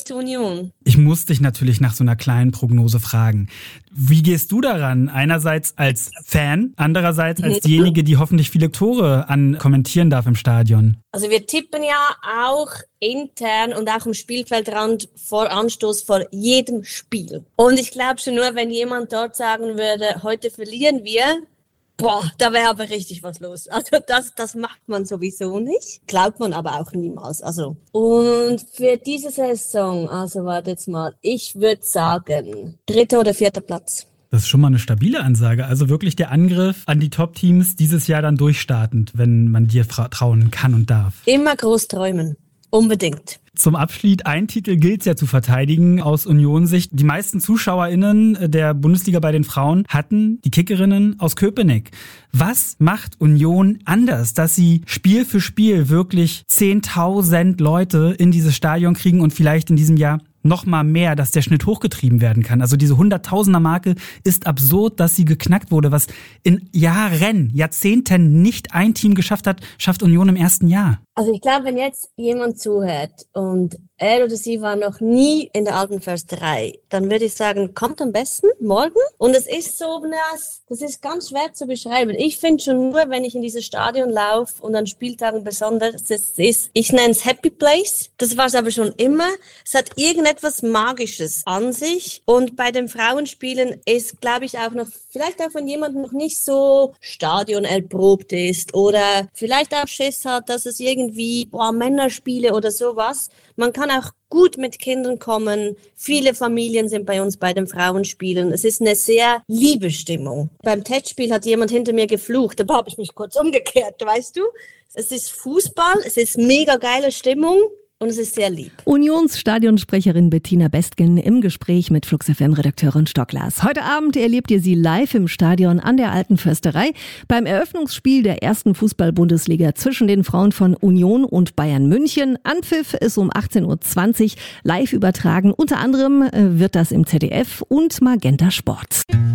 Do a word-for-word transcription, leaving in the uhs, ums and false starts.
du Union? Ich muss dich natürlich nach so einer kleinen Prognose fragen. Wie gehst du daran? Einerseits als Fan, andererseits als diejenige, die hoffentlich viele Tore an kommentieren darf im Stadion. Also wir tippen ja auch intern und auch am Spielfeldrand vor Anstoß vor jedem Spiel. Und ich glaube schon nur, wenn jemand dort sagen würde, heute verlieren wir, boah, da wäre aber richtig was los. Also das, das macht man sowieso nicht. Glaubt man aber auch niemals. Also und für diese Saison, also warte jetzt mal, ich würde sagen, dritter oder vierter Platz. Das ist schon mal eine stabile Ansage. Also wirklich der Angriff an die Top-Teams dieses Jahr dann durchstartend, wenn man dir trauen kann und darf. Immer groß träumen. Unbedingt. Zum Abschied, ein Titel gilt es ja zu verteidigen aus Union-Sicht. Die meisten ZuschauerInnen der Bundesliga bei den Frauen hatten die Kickerinnen aus Köpenick. Was macht Union anders, dass sie Spiel für Spiel wirklich zehntausend Leute in dieses Stadion kriegen und vielleicht in diesem Jahr noch mal mehr, dass der Schnitt hochgetrieben werden kann? Also diese Hunderttausender-Marke ist absurd, dass sie geknackt wurde. Was in Jahren, Jahrzehnten nicht ein Team geschafft hat, schafft Union im ersten Jahr. Also ich glaube, wenn jetzt jemand zuhört und er oder sie war noch nie in der Alten Försterei, dann würde ich sagen, kommt am besten morgen. Und es ist so, das ist ganz schwer zu beschreiben. Ich finde schon nur, wenn ich in dieses Stadion laufe und an Spieltagen besonders es ist, ich nenne es Happy Place. Das war es aber schon immer. Es hat irgendetwas Magisches an sich. Und bei den Frauenspielen ist, glaube ich, auch noch, vielleicht auch wenn jemand noch nicht so Stadion erprobt ist oder vielleicht auch Schiss hat, dass es irgendwie, boah, Männerspiele oder sowas. Man kann auch gut mit Kindern kommen. Viele Familien sind bei uns bei den Frauenspielen. Es ist eine sehr liebe Stimmung. Beim Testspiel hat jemand hinter mir geflucht. Da habe ich mich kurz umgekehrt, weißt du? Es ist Fußball, es ist mega geile Stimmung. Und es ist sehr lieb. Unionsstadionsprecherin Bettina Bestgen im Gespräch mit Flux F M-Redakteurin Stocklas. Heute Abend erlebt ihr sie live im Stadion an der Alten Försterei beim Eröffnungsspiel der ersten Fußball-Bundesliga zwischen den Frauen von Union und Bayern München. Anpfiff ist um achtzehn Uhr zwanzig live übertragen. Unter anderem wird das im Z D F und Magenta Sport.